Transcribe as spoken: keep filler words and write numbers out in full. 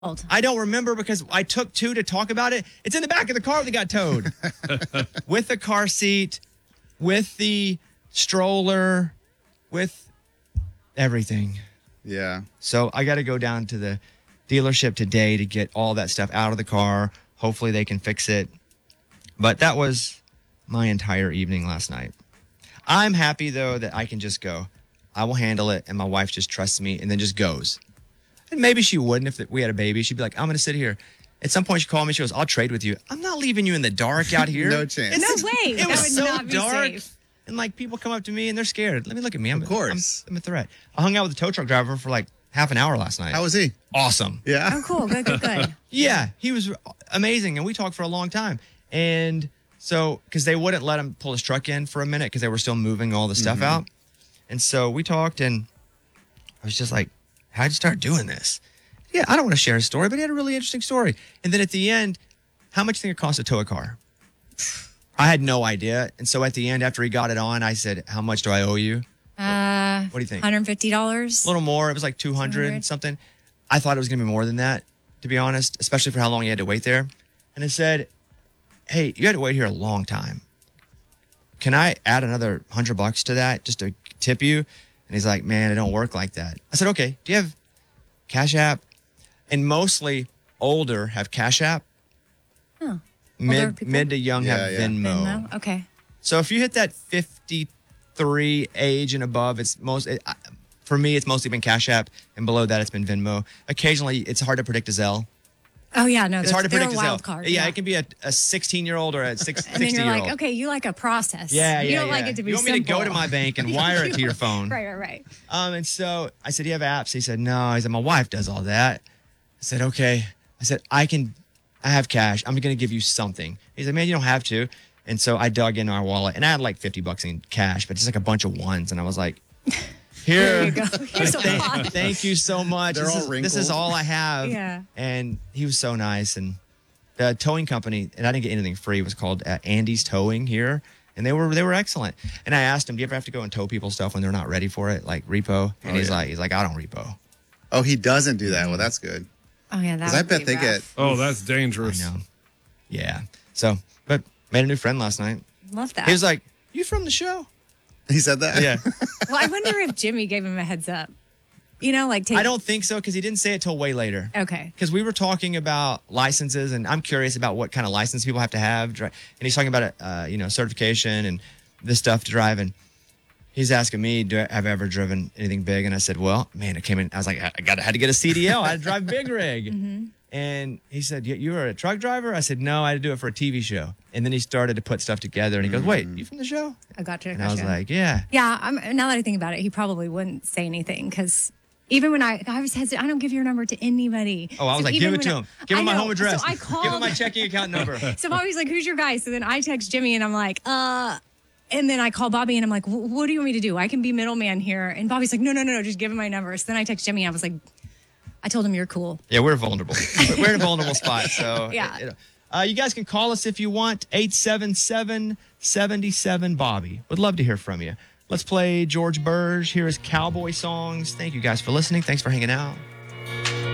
I don't remember because I took two to talk about it. It's in the back of the car that got towed with the car seat, with the stroller, with everything. Yeah. So I got to go down to the dealership today to get all that stuff out of the car. Hopefully they can fix it. But that was my entire evening last night. I'm happy, though, that I can just go. I will handle it, and my wife just trusts me and then just goes. And maybe she wouldn't if we had a baby. She'd be like, I'm going to sit here. At some point, she called me. She goes, I'll trade with you. I'm not leaving you in the dark out here. No chance. It's, No way. It That was would so not be dark. safe. And, like, people come up to me, and they're scared. Let me look at me. I'm, Of course. I'm, I'm a threat. I hung out with the tow truck driver for, like, half an hour last night. How was he? Awesome. Yeah. Oh, cool. Good, good, good. Yeah, he was amazing, and we talked for a long time. And so, because they wouldn't let him pull his truck in for a minute because they were still moving all the stuff Mm-hmm. out. And so we talked, and I was just like, how'd you start doing this? Yeah, I don't want to share his story, but he had a really interesting story. And then at the end, how much do you think it costs to tow a car? I had no idea. And so at the end, after he got it on, I said, how much do I owe you? Uh, What do you think? one hundred fifty dollars. A little more. It was like two hundred two hundred something. I thought it was going to be more than that, to be honest, especially for how long he had to wait there. And it said, hey, you had to wait here a long time. Can I add another hundred bucks to that just to tip you? And he's like, man, it don't work like that. I said, okay, do you have Cash App? And mostly older have Cash App. Oh. Older Mid, people? mid to young Yeah, have yeah. Venmo. Venmo? Okay. So if you hit that fifty-three age and above, it's most it, I- for me. It's mostly been Cash App, and below that, it's been Venmo. Occasionally, it's hard to predict a Zelle. Oh, yeah. No, It's they're, hard to they're predict a a wild Zelle. card. Yeah, it can be a, a sixteen-year-old or a six, And then you're sixty-year-old. like, okay, you like a process. Yeah, yeah, You don't yeah. like it to be You want me to go to simple. my bank and wire it to your phone? Right, right, right. Um, and so I said, do you have apps? He said, no. He said, my wife does all that. I said, okay. I said, I can, I have cash. I'm going to give you something. He said, man, you don't have to. And so I dug in our wallet, and I had like fifty bucks in cash, but just like a bunch of ones. And I was like, here. There you go. Here's a thank, lot. thank you so much. They're This all is, this is wrinkled. all I have. Yeah. And he was so nice. And the towing company, and I didn't get anything free, was called uh, Andy's Towing here. And they were they were excellent. And I asked him, do you ever have to go and tow people's stuff when they're not ready for it, like repo? And Oh, he's yeah. like, he's like, I don't repo. Oh, he doesn't do that. Well, that's good. Oh, yeah. That Because I would bet be they rough. get. Oh, that's I dangerous. know. Yeah. So, but made a new friend last night. Love that. He was like, you from the show? He said that? Yeah. well, I wonder if Jimmy gave him a heads up. You know, like take. I don't think so because he didn't say it till way later. Okay. Because we were talking about licenses, and I'm curious about what kind of license people have to have. dri- And he's talking about, uh, you know, certification and this stuff to drive. And he's asking me, do I have I ever driven anything big? And I said, well, man, it came in. I was like, I got had to get a C D L. I had to drive big rig. Mm-hmm. And he said, you, you were a truck driver? I said, no, I had to do it for a T V show. And then he started to put stuff together. And he goes, wait, you from the show? I got you. And I was like, yeah. yeah. I'm, now that I think about it, he probably wouldn't say anything because even when I, I was hesitant, I don't give your number to anybody. Oh, I was So like, even give it to when I- him. Give him I my know. home address. So I called. Give him my checking account number. So Bobby's like, who's your guy? So then I text Jimmy and I'm like, uh, and then I call Bobby and I'm like, what do you want me to do? I can be middleman here. And Bobby's like, no, no, no, no, just give him my number. So then I text Jimmy and I was like, I told him you're cool. Yeah, we're vulnerable. We're in a vulnerable spot. So Yeah. it- it- uh, you guys can call us if you want. eight seven seven, seven seven, Bobby. Would love to hear from you. Let's play George Burge. Here is Cowboy Songs. Thank you guys for listening. Thanks for hanging out.